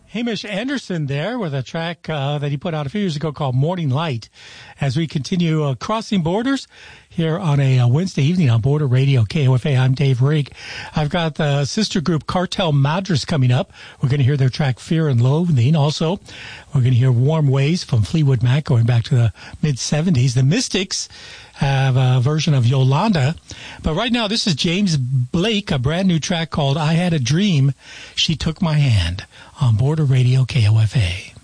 Hamish Anderson there with a track that he put out a few years ago called Morning Light. As we continue crossing borders here on a Wednesday evening on Border Radio KOFA, I'm Dave Rigg. I've got the sister group Cartel Madras coming up. We're going to hear their track Fear and Loathing. Also, we're going to hear Warm Ways from Fleetwood Mac going back to the mid-'70s. The Mystics have a version of Yolanda. But right now, this is James Blake, a brand new track called I Had a Dream. She Took My Hand on Border Radio KOFA.